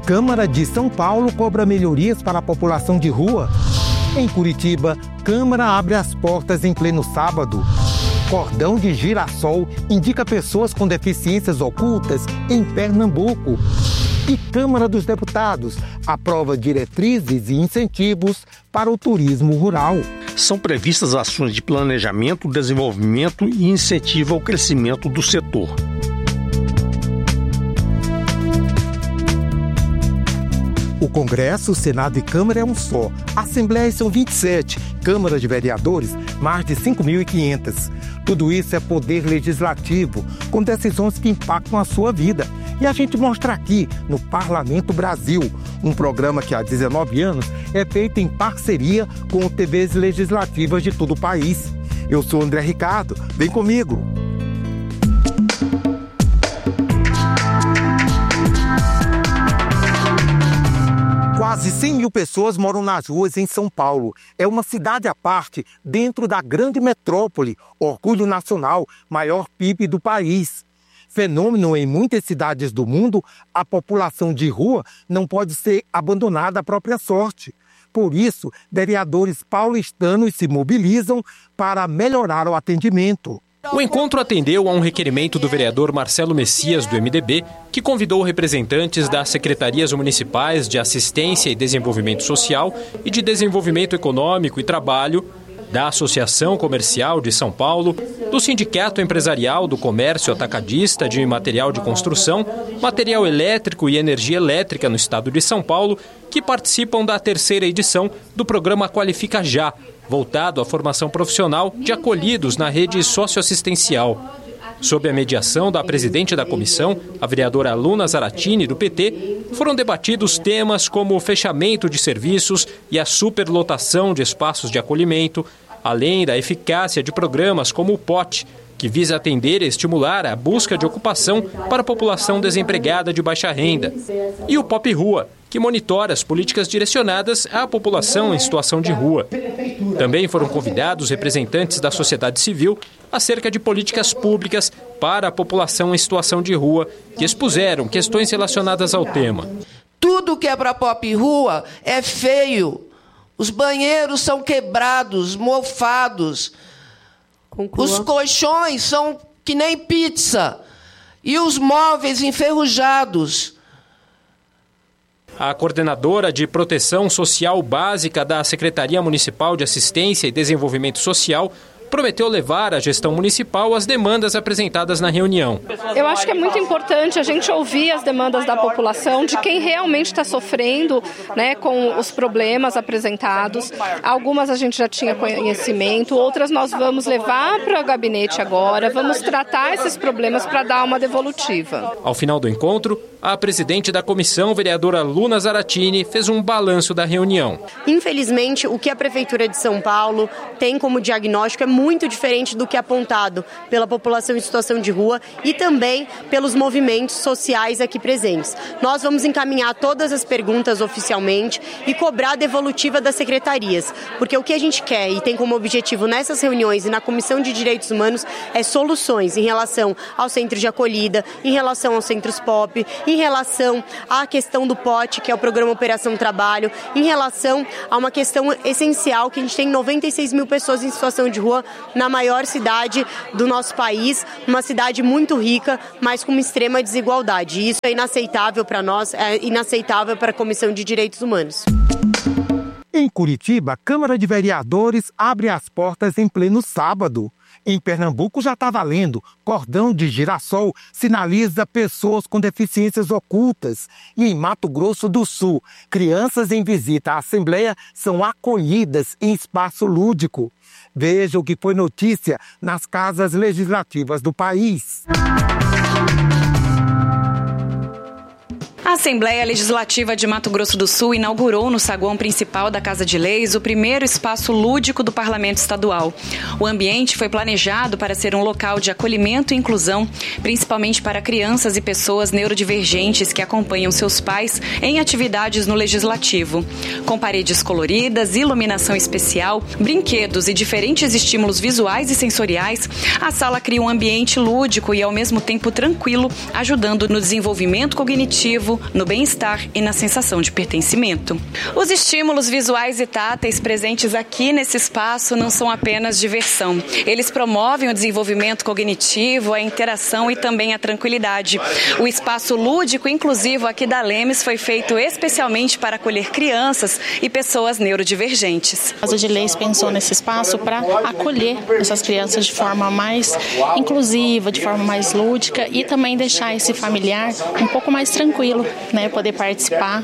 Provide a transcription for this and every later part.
Câmara de São Paulo cobra melhorias para a população de rua. Em Curitiba, Câmara abre as portas em pleno sábado. Cordão de girassol indica pessoas com deficiências ocultas em Pernambuco. E Câmara dos Deputados aprova diretrizes e incentivos para o turismo rural. São previstas ações de planejamento, desenvolvimento e incentivo ao crescimento do setor. O Congresso, Senado e Câmara é um só. Assembleias são 27. Câmara de Vereadores, mais de 5.500. Tudo isso é poder legislativo, com decisões que impactam a sua vida. E a gente mostra aqui, no Parlamento Brasil, um programa que há 19 anos é feito em parceria com TVs legislativas de todo o país. Eu sou André Ricardo, vem comigo! Quase 100 mil pessoas moram nas ruas em São Paulo. É uma cidade à parte, dentro da grande metrópole, orgulho nacional, maior PIB do país. Fenômeno em muitas cidades do mundo, a população de rua não pode ser abandonada à própria sorte. Por isso, vereadores paulistanos se mobilizam para melhorar o atendimento. O encontro atendeu a um requerimento do vereador Marcelo Messias, do MDB, que convidou representantes das secretarias municipais de Assistência e Desenvolvimento Social e de Desenvolvimento Econômico e Trabalho, da Associação Comercial de São Paulo, do Sindicato Empresarial do Comércio Atacadista de Material de Construção, Material Elétrico e Energia Elétrica no estado de São Paulo, que participam da terceira edição do programa Qualifica Já, voltado à formação profissional de acolhidos na rede socioassistencial. Sob a mediação da presidente da comissão, a vereadora Luna Zaratini, do PT, foram debatidos temas como o fechamento de serviços e a superlotação de espaços de acolhimento, além da eficácia de programas como o POT, que visa atender e estimular a busca de ocupação para a população desempregada de baixa renda, e o POP Rua, que monitora as políticas direcionadas à população em situação de rua. Também foram convidados representantes da sociedade civil acerca de políticas públicas para a população em situação de rua, que expuseram questões relacionadas ao tema. Tudo que é para POP Rua é feio. Os banheiros são quebrados, mofados. Conclua. Os colchões são que nem pizza. E os móveis enferrujados. A coordenadora de Proteção Social Básica da Secretaria Municipal de Assistência e Desenvolvimento Social prometeu levar à gestão municipal as demandas apresentadas na reunião. Eu acho que é muito importante a gente ouvir as demandas da população, de quem realmente está sofrendo, né, com os problemas apresentados. Algumas a gente já tinha conhecimento, outras nós vamos levar para o gabinete agora, vamos tratar esses problemas para dar uma devolutiva. Ao final do encontro, a presidente da comissão, vereadora Luna Zaratini, fez um balanço da reunião. Infelizmente, o que a Prefeitura de São Paulo tem como diagnóstico é muito diferente do que é apontado pela população em situação de rua e também pelos movimentos sociais aqui presentes. Nós vamos encaminhar todas as perguntas oficialmente e cobrar a devolutiva das secretarias, porque o que a gente quer e tem como objetivo nessas reuniões e na Comissão de Direitos Humanos é soluções em relação ao centro de acolhida, em relação aos centros POP, em relação à questão do POT, que é o Programa Operação Trabalho, em relação a uma questão essencial que a gente tem 96 mil pessoas em situação de rua na maior cidade do nosso país, uma cidade muito rica, mas com uma extrema desigualdade. E isso é inaceitável para nós, é inaceitável para a Comissão de Direitos Humanos. Em Curitiba, a Câmara de Vereadores abre as portas em pleno sábado. Em Pernambuco já está valendo. Cordão de girassol sinaliza pessoas com deficiências ocultas. E em Mato Grosso do Sul, crianças em visita à Assembleia são acolhidas em espaço lúdico. Veja o que foi notícia nas casas legislativas do país. A Assembleia Legislativa de Mato Grosso do Sul inaugurou no saguão principal da Casa de Leis o primeiro espaço lúdico do Parlamento Estadual. O ambiente foi planejado para ser um local de acolhimento e inclusão, principalmente para crianças e pessoas neurodivergentes que acompanham seus pais em atividades no Legislativo. Com paredes coloridas, iluminação especial, brinquedos e diferentes estímulos visuais e sensoriais, a sala cria um ambiente lúdico e ao mesmo tempo tranquilo, ajudando no desenvolvimento cognitivo, no bem-estar e na sensação de pertencimento. Os estímulos visuais e táteis presentes aqui nesse espaço não são apenas diversão. Eles promovem o desenvolvimento cognitivo, a interação e também a tranquilidade. O espaço lúdico inclusivo aqui da Lemes foi feito especialmente para acolher crianças e pessoas neurodivergentes. A Casa de Leis pensou nesse espaço para acolher essas crianças de forma mais inclusiva, de forma mais lúdica e também deixar esse familiar um pouco mais tranquilo, né? Poder participar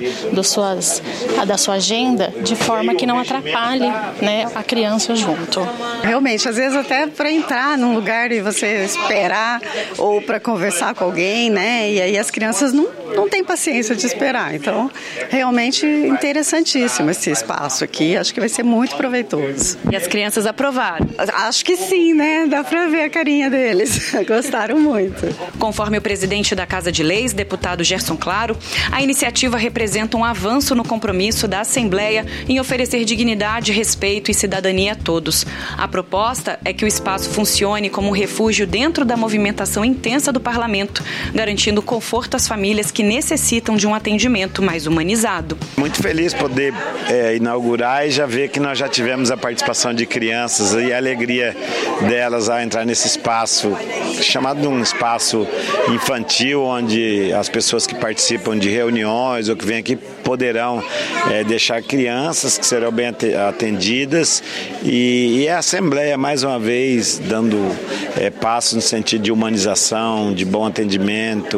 da sua agenda de forma que não atrapalhe, né, a criança junto. Realmente, às vezes até para entrar num lugar e você esperar ou para conversar com alguém, né? E aí as crianças não têm paciência de esperar. Então, realmente interessantíssimo esse espaço aqui. Acho que vai ser muito proveitoso. E as crianças aprovaram? Acho que sim, né? Dá para ver a carinha deles. Gostaram muito. Conforme o presidente da Casa de Leis, deputado Gerson Claro, a iniciativa representa um avanço no compromisso da Assembleia em oferecer dignidade, respeito e cidadania a todos. A proposta é que o espaço funcione como um refúgio dentro da movimentação intensa do parlamento, garantindo conforto às famílias que necessitam de um atendimento mais humanizado. Muito feliz poder inaugurar e já ver que nós já tivemos a participação de crianças e a alegria delas a entrar nesse espaço, chamado de um espaço infantil, onde as pessoas que participam de reuniões ou que vêm aqui poderão deixar crianças que serão bem atendidas e a Assembleia, mais uma vez, dando passos no sentido de humanização, de bom atendimento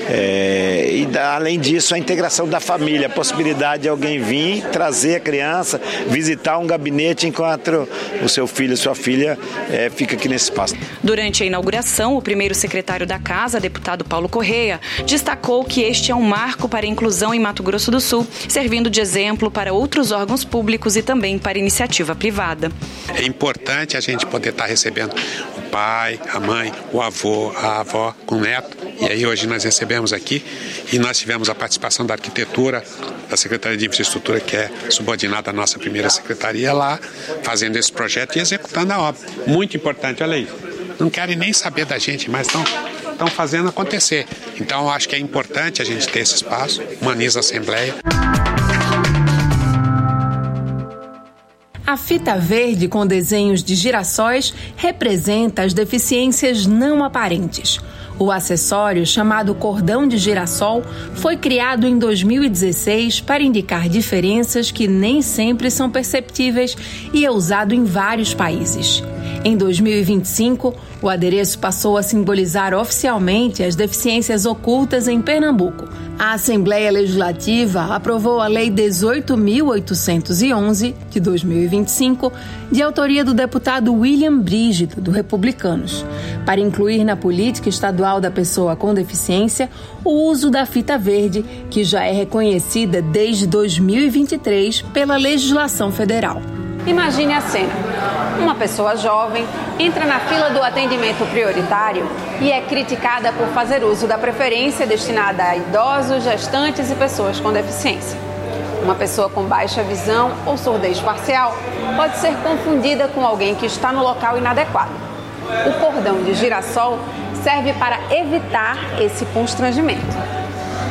e, além disso, a integração da família, a possibilidade de alguém vir, trazer a criança, visitar um gabinete enquanto o seu filho e sua filha fica aqui nesse espaço. Durante a inauguração, o primeiro secretário da Casa, deputado Paulo Correia, destacou que este é um marco para a inclusão em Mato Grosso do Sul, servindo de exemplo para outros órgãos públicos e também para iniciativa privada. É importante a gente poder estar recebendo o pai, a mãe, o avô, a avó com o neto. E aí hoje nós recebemos aqui e nós tivemos a participação da arquitetura, da Secretaria de Infraestrutura, que é subordinada à nossa primeira secretaria, lá fazendo esse projeto e executando a obra. Muito importante, olha aí. Não querem nem saber da gente, mas estão fazendo acontecer. Então, eu acho que é importante a gente ter esse espaço, humaniza a Assembleia. A fita verde com desenhos de girassóis representa as deficiências não aparentes. O acessório, chamado cordão de girassol, foi criado em 2016 para indicar diferenças que nem sempre são perceptíveis e é usado em vários países. Em 2025, o adereço passou a simbolizar oficialmente as deficiências ocultas em Pernambuco. A Assembleia Legislativa aprovou a Lei 18.811, de 2025, de autoria do deputado William Brígido, do Republicanos, para incluir na política estadual da pessoa com deficiência o uso da fita verde, que já é reconhecida desde 2023 pela legislação federal. Imagine a cena. Uma pessoa jovem entra na fila do atendimento prioritário e é criticada por fazer uso da preferência destinada a idosos, gestantes e pessoas com deficiência. Uma pessoa com baixa visão ou surdez parcial pode ser confundida com alguém que está no local inadequado. O cordão de girassol serve para evitar esse constrangimento.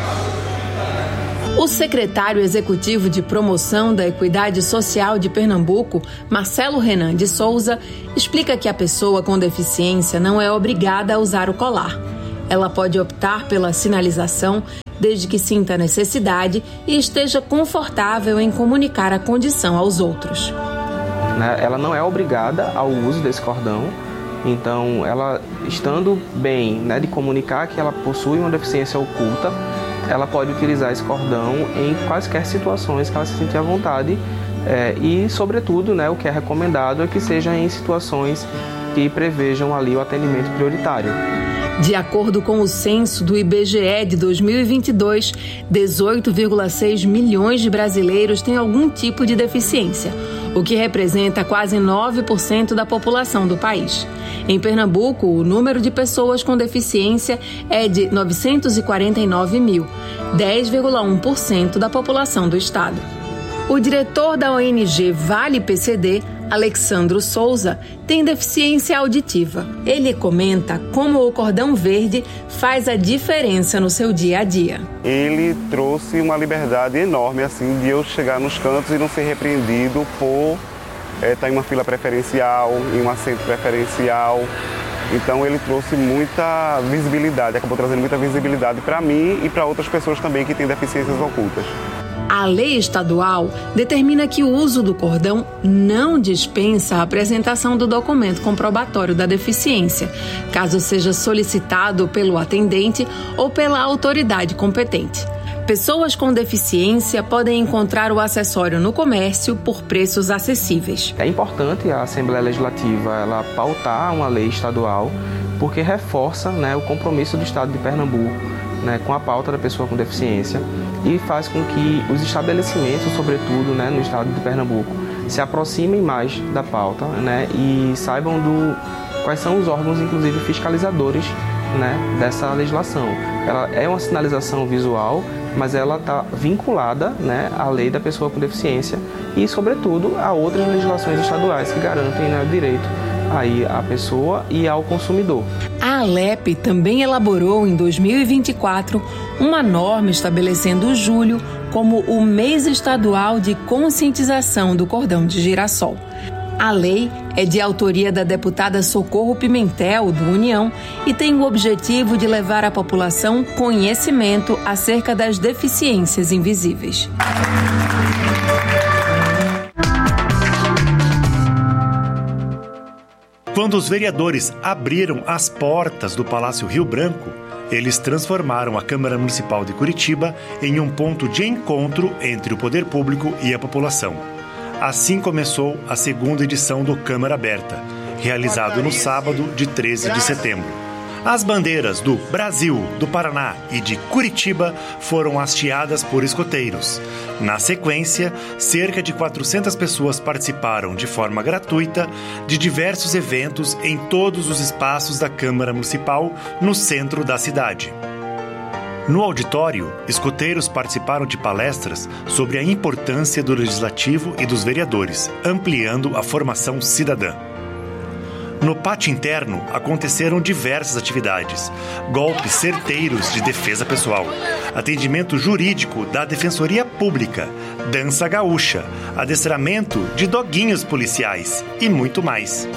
O secretário executivo de Promoção da Equidade Social de Pernambuco, Marcelo Renan de Souza, explica que a pessoa com deficiência não é obrigada a usar o colar. Ela pode optar pela sinalização desde que sinta a necessidade e esteja confortável em comunicar a condição aos outros. Ela não é obrigada ao uso desse cordão, então ela estando bem, de comunicar que ela possui uma deficiência oculta, ela pode utilizar esse cordão em quaisquer situações que ela se sentir à vontade e, sobretudo, o que é recomendado é que seja em situações que prevejam ali o atendimento prioritário. De acordo com o censo do IBGE de 2022, 18,6 milhões de brasileiros têm algum tipo de deficiência, o que representa quase 9% da população do país. Em Pernambuco, o número de pessoas com deficiência é de 949 mil, 10,1% da população do estado. O diretor da ONG Vale PCD, Alexandro Souza tem deficiência auditiva. Ele comenta como o cordão verde faz a diferença no seu dia a dia. Ele trouxe uma liberdade enorme assim, de eu chegar nos cantos e não ser repreendido por estar em uma fila preferencial, em um assento preferencial. Então ele trouxe muita visibilidade, acabou trazendo muita visibilidade para mim e para outras pessoas também que têm deficiências ocultas. A lei estadual determina que o uso do cordão não dispensa a apresentação do documento comprobatório da deficiência, caso seja solicitado pelo atendente ou pela autoridade competente. Pessoas com deficiência podem encontrar o acessório no comércio por preços acessíveis. É importante a Assembleia Legislativa ela pautar uma lei estadual, porque reforça, o compromisso do Estado de Pernambuco, com a pauta da pessoa com deficiência, e faz com que os estabelecimentos, sobretudo no Estado de Pernambuco, se aproximem mais da pauta e saibam quais são os órgãos, inclusive fiscalizadores, dessa legislação. Ela é uma sinalização visual, mas ela está vinculada à lei da pessoa com deficiência e, sobretudo, a outras legislações estaduais que garantem o direito aí à pessoa e ao consumidor. A ALEP também elaborou em 2024 uma norma estabelecendo o julho como o mês estadual de conscientização do cordão de girassol. A lei é de autoria da deputada Socorro Pimentel, do União, e tem o objetivo de levar à população conhecimento acerca das deficiências invisíveis. Quando os vereadores abriram as portas do Palácio Rio Branco, eles transformaram a Câmara Municipal de Curitiba em um ponto de encontro entre o poder público e a população. Assim começou a segunda edição do Câmara Aberta, realizado no sábado de 13 de setembro. As bandeiras do Brasil, do Paraná e de Curitiba foram hasteadas por escoteiros. Na sequência, cerca de 400 pessoas participaram de forma gratuita de diversos eventos em todos os espaços da Câmara Municipal no centro da cidade. No auditório, escoteiros participaram de palestras sobre a importância do legislativo e dos vereadores, ampliando a formação cidadã. No pátio interno, aconteceram diversas atividades, golpes certeiros de defesa pessoal, atendimento jurídico da Defensoria Pública, dança gaúcha, adestramento de doguinhos policiais e muito mais.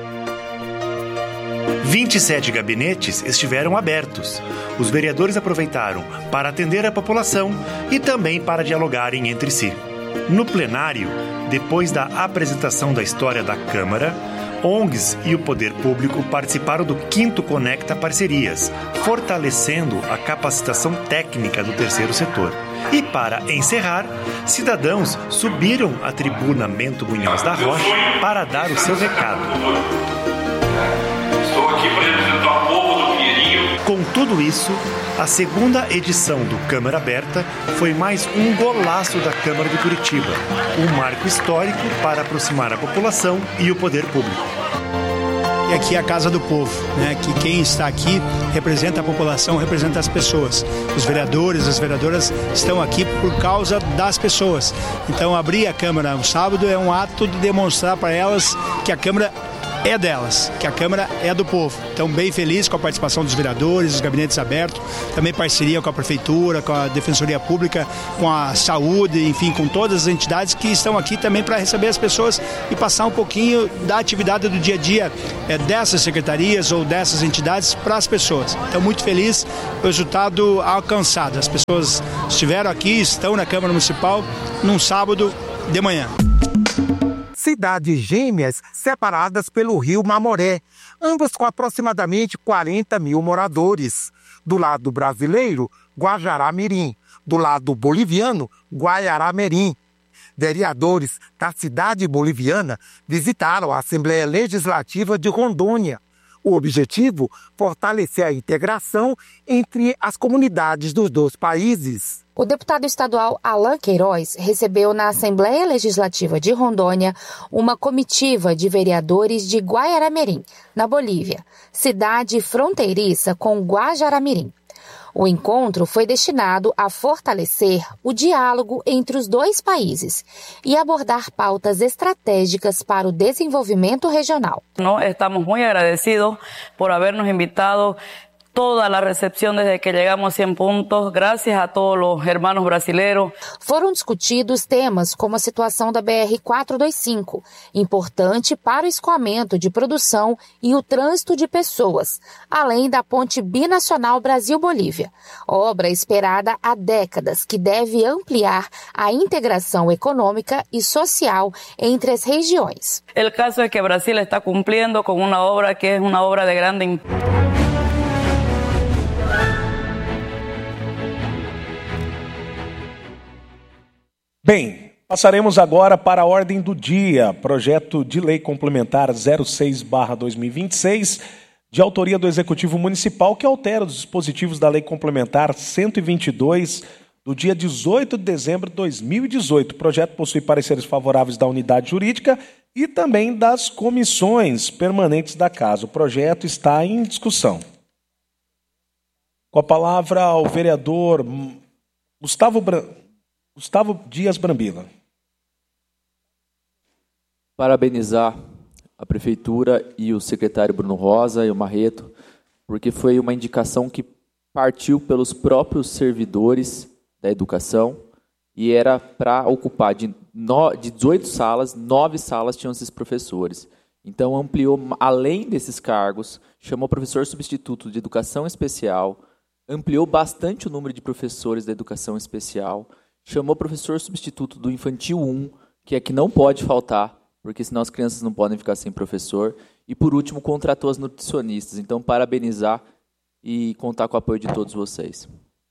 27 gabinetes estiveram abertos. Os vereadores aproveitaram para atender a população e também para dialogarem entre si. No plenário, depois da apresentação da história da Câmara, ONGs e o poder público participaram do 5º Conecta Parcerias, fortalecendo a capacitação técnica do terceiro setor. E para encerrar, cidadãos subiram à tribuna Bento Munhoz da Rocha para dar o seu recado. Estou aqui para representar o povo do Pinheirinho. Com tudo isso, a segunda edição do Câmara Aberta foi mais um golaço da Câmara de Curitiba, um marco histórico para aproximar a população e o poder público. E aqui é a Casa do Povo, que quem está aqui representa a população, representa as pessoas. Os vereadores, as vereadoras estão aqui por causa das pessoas. Então abrir a Câmara no sábado é um ato de demonstrar para elas que a Câmara é delas, que a Câmara é do povo. Então, bem feliz com a participação dos vereadores, dos gabinetes abertos, também parceria com a Prefeitura, com a Defensoria Pública, com a Saúde, enfim, com todas as entidades que estão aqui também para receber as pessoas e passar um pouquinho da atividade do dia a dia dessas secretarias ou dessas entidades para as pessoas. Então, muito feliz com o resultado alcançado. As pessoas estiveram aqui, estão na Câmara Municipal num sábado de manhã. Cidades gêmeas separadas pelo rio Mamoré, ambas com aproximadamente 40 mil moradores. Do lado brasileiro, Guajará-Mirim. Do lado boliviano, Guaiará-Mirim. Vereadores da cidade boliviana visitaram a Assembleia Legislativa de Rondônia. O objetivo, fortalecer a integração entre as comunidades dos dois países. O deputado estadual Alan Queiroz recebeu na Assembleia Legislativa de Rondônia uma comitiva de vereadores de Guaiará-Mirim, na Bolívia, cidade fronteiriça com Guajará-Mirim. O encontro foi destinado a fortalecer o diálogo entre os dois países e abordar pautas estratégicas para o desenvolvimento regional. Estamos muito agradecidos por habernos invitado. Toda a recepção desde que chegamos a 100 pontos, graças a todos os hermanos brasileiros. Foram discutidos temas como a situação da BR-425, importante para o escoamento de produção e o trânsito de pessoas, além da ponte binacional Brasil-Bolívia, obra esperada há décadas que deve ampliar a integração econômica e social entre as regiões. O caso é que o Brasil está cumprindo com uma obra que é uma obra de grande impacto. Bem, passaremos agora para a ordem do dia. Projeto de Lei Complementar 06/2026, de autoria do Executivo Municipal, que altera os dispositivos da Lei Complementar 122, do dia 18 de dezembro de 2018. O projeto possui pareceres favoráveis da unidade jurídica e também das comissões permanentes da Casa. O projeto está em discussão. Com a palavra o vereador Gustavo Dias Brambila. Parabenizar a Prefeitura e o secretário Bruno Rosa e o Marreto, porque foi uma indicação que partiu pelos próprios servidores da educação e era para ocupar de 18 salas, 9 salas tinham esses professores. Então ampliou, além desses cargos, chamou professor substituto de educação especial, ampliou bastante o número de professores da educação especial, chamou professor substituto do Infantil 1, que é que não pode faltar, porque senão as crianças não podem ficar sem professor. E, por último, contratou as nutricionistas. Então, parabenizar e contar com o apoio de todos vocês.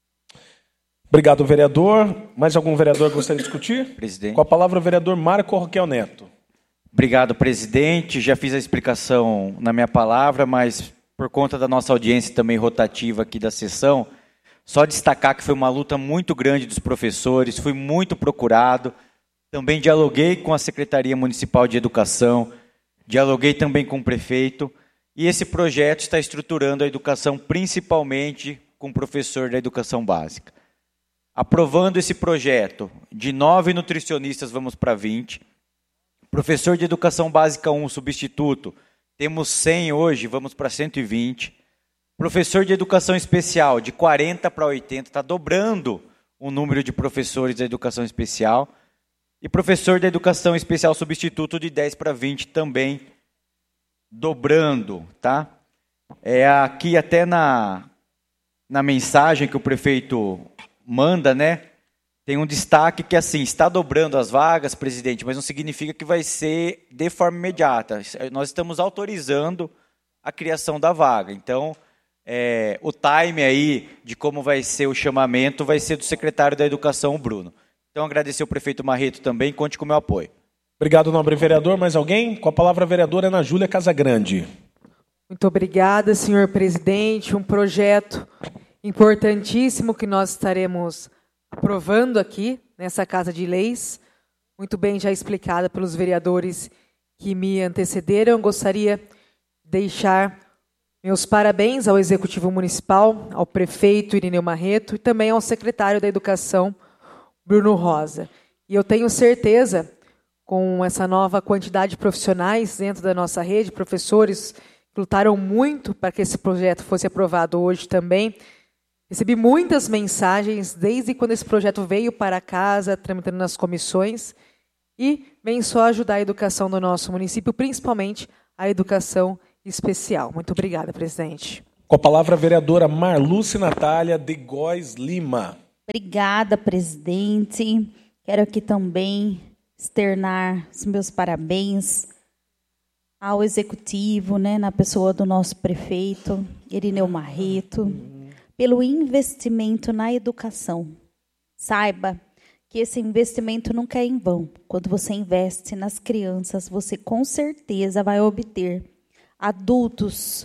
Obrigado, vereador. Mais algum vereador gostaria de discutir? Presidente. Com a palavra, o vereador Marco Roquel Neto. Obrigado, presidente. Já fiz a explicação na minha palavra, mas por conta da nossa audiência também rotativa aqui da sessão, só destacar que foi uma luta muito grande dos professores, fui muito procurado, também dialoguei com a Secretaria Municipal de Educação, dialoguei também com o prefeito, e esse projeto está estruturando a educação principalmente com o professor da educação básica. Aprovando esse projeto, de 9 nutricionistas vamos para 20, professor de educação básica 1, substituto, temos 100 hoje, vamos para 120, professor de educação especial, de 40 para 80, está dobrando o número de professores da educação especial. E professor da educação especial substituto, de 10 para 20, também dobrando. Tá? Aqui até na mensagem que o prefeito manda, né, tem um destaque que assim, está dobrando as vagas, presidente, mas não significa que vai ser de forma imediata. Nós estamos autorizando a criação da vaga. Então, o time aí de como vai ser o chamamento vai ser do secretário da Educação, o Bruno. Então, agradecer ao prefeito Marreto também, conte com o meu apoio. Obrigado, nobre vereador. Mais alguém? Com a palavra, a vereadora Ana Júlia Casagrande. Muito obrigada, senhor presidente. Um projeto importantíssimo que nós estaremos aprovando aqui, nessa Casa de Leis, muito bem já explicada pelos vereadores que me antecederam. Eu gostaria de deixar meus parabéns ao Executivo Municipal, ao prefeito Irineu Marreto e também ao secretário da Educação, Bruno Rosa. E eu tenho certeza, com essa nova quantidade de profissionais dentro da nossa rede, professores que lutaram muito para que esse projeto fosse aprovado hoje também. Recebi muitas mensagens desde quando esse projeto veio para casa, tramitando nas comissões, e vem só ajudar a educação do nosso município, principalmente a educação especial. Muito obrigada, presidente. Com a palavra, a vereadora Marluce Natália de Góes Lima. Obrigada, presidente. Quero aqui também externar os meus parabéns ao executivo, na pessoa do nosso prefeito, Irineu Marreto, pelo investimento na educação. Saiba que esse investimento nunca é em vão. Quando você investe nas crianças, você com certeza vai obter adultos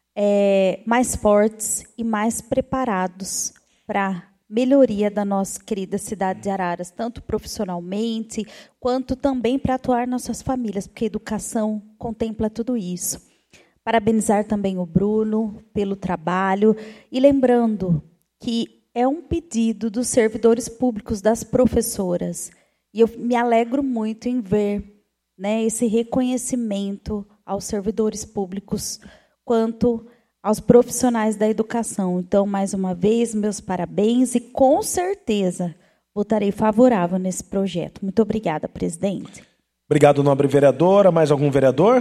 mais fortes e mais preparados para melhoria da nossa querida cidade de Araras, tanto profissionalmente, quanto também para atuar nas suas famílias, porque a educação contempla tudo isso. Parabenizar também o Bruno pelo trabalho, e lembrando que é um pedido dos servidores públicos, das professoras. E eu me alegro muito em ver, né, esse reconhecimento aos servidores públicos quanto aos profissionais da educação. Então, mais uma vez, meus parabéns e, com certeza, votarei favorável nesse projeto. Muito obrigada, presidente. Obrigado, nobre vereadora. Mais algum vereador?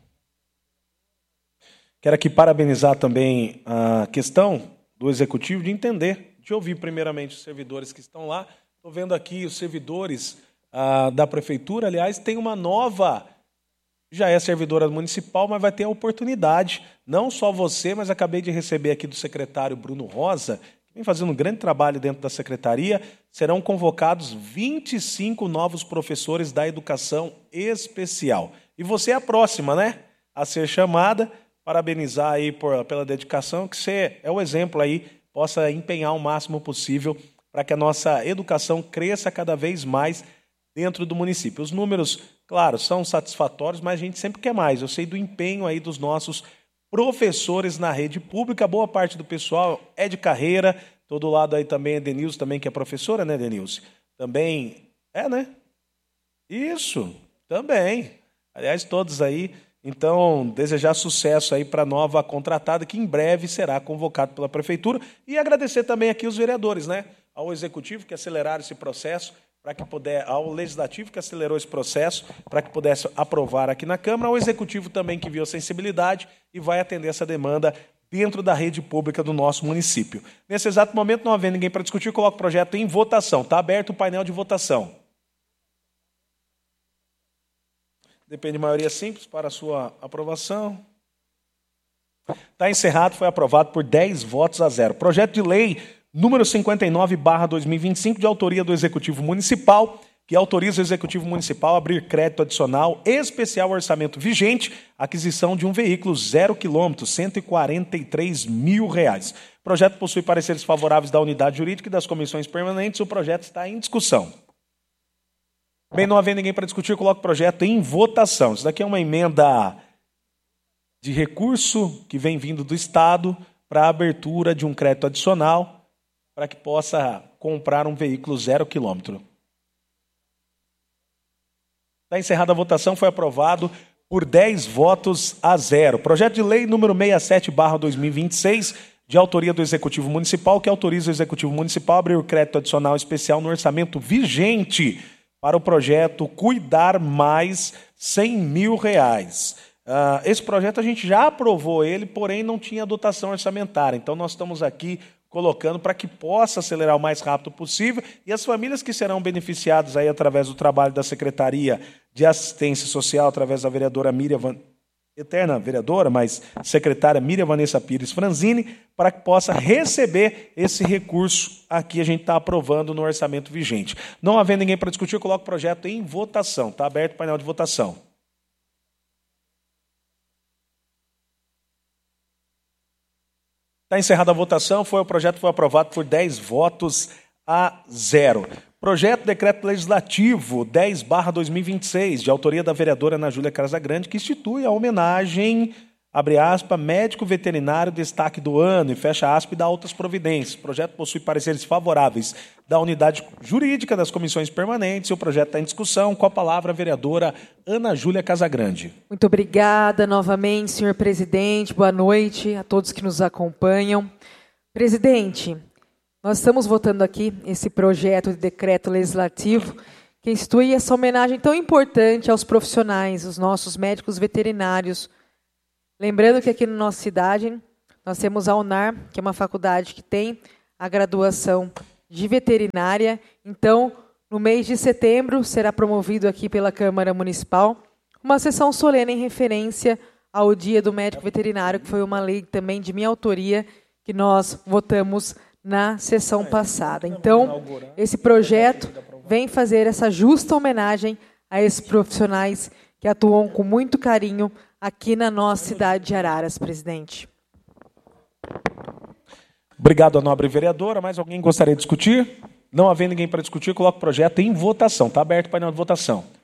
Quero aqui parabenizar também a questão do Executivo de entender, de ouvir primeiramente os servidores que estão lá. Estou vendo aqui os servidores da Prefeitura, aliás, tem uma nova, já é servidora municipal, mas vai ter a oportunidade, não só você, mas acabei de receber aqui do secretário Bruno Rosa, que vem fazendo um grande trabalho dentro da secretaria, serão convocados 25 novos professores da educação especial. E você é a próxima, né, a ser chamada. Parabenizar aí pela dedicação, que você é o exemplo aí, possa empenhar o máximo possível para que a nossa educação cresça cada vez mais dentro do município. Os números, claro, são satisfatórios, mas a gente sempre quer mais. Eu sei do empenho aí dos nossos professores na rede pública, boa parte do pessoal é de carreira, todo lado aí também é Denilson, também que é professora, né, Denilson? Também é, né? Isso, também. Aliás, todos aí. Então, desejar sucesso aí para a nova contratada, que em breve será convocado pela Prefeitura. E agradecer também aqui os vereadores, né? Ao Executivo que aceleraram esse processo, ao Legislativo que acelerou esse processo, para que pudesse aprovar aqui na Câmara, ao Executivo também que viu a sensibilidade e vai atender essa demanda dentro da rede pública do nosso município. Nesse exato momento, não havendo ninguém para discutir, coloco o projeto em votação. Está aberto o painel de votação. Depende de maioria simples para a sua aprovação. Está encerrado, foi aprovado por 10 votos a 0. Projeto de lei número 59/2025, de autoria do Executivo Municipal, que autoriza o Executivo Municipal a abrir crédito adicional especial ao orçamento vigente, aquisição de um veículo 0 km, R$ 143 mil. O projeto possui pareceres favoráveis da unidade jurídica e das comissões permanentes. O projeto está em discussão. Bem, não havendo ninguém para discutir, coloco o projeto em votação. Isso daqui é uma emenda de recurso que vem vindo do Estado para a abertura de um crédito adicional para que possa comprar um veículo 0 km. Está encerrada a votação, foi aprovado por 10 votos a 0. Projeto de lei número 67/2026, de autoria do Executivo Municipal, que autoriza o Executivo Municipal a abrir o crédito adicional especial no orçamento vigente para o projeto Cuidar Mais, R$ 100 mil. Esse projeto a gente já aprovou ele, porém não tinha dotação orçamentária. Então nós estamos aqui colocando para que possa acelerar o mais rápido possível e as famílias que serão beneficiadas aí através do trabalho da Secretaria de Assistência Social, através da vereadora eterna vereadora, mas secretária Miriam Vanessa Pires Franzini, para que possa receber esse recurso aqui a gente está aprovando no orçamento vigente. Não havendo ninguém para discutir, eu coloco o projeto em votação. Está aberto o painel de votação. Está encerrada a votação, o projeto foi aprovado por 10 votos a 0. Projeto de Decreto Legislativo 10/2026, de autoria da vereadora Ana Júlia Casagrande, que institui a homenagem, abre aspas, médico veterinário destaque do ano, e fecha aspas, e dá outras providências. O projeto possui pareceres favoráveis da unidade jurídica das comissões permanentes, e o projeto está em discussão. Com a palavra a vereadora Ana Júlia Casagrande. Muito obrigada novamente, senhor presidente. Boa noite a todos que nos acompanham. Presidente, nós estamos votando aqui esse projeto de decreto legislativo que institui essa homenagem tão importante aos profissionais, os nossos médicos veterinários. Lembrando que aqui na nossa cidade nós temos a UNAR, que é uma faculdade que tem a graduação de veterinária. Então, no mês de setembro, será promovido aqui pela Câmara Municipal uma sessão solene em referência ao Dia do Médico Veterinário, que foi uma lei também de minha autoria, que nós votamos na sessão passada. Então, esse projeto vem fazer essa justa homenagem a esses profissionais que atuam com muito carinho aqui na nossa cidade de Araras, presidente. Obrigado, a nobre vereadora. Mais alguém gostaria de discutir? Não havendo ninguém para discutir, coloco o projeto em votação. Está aberto o painel de votação.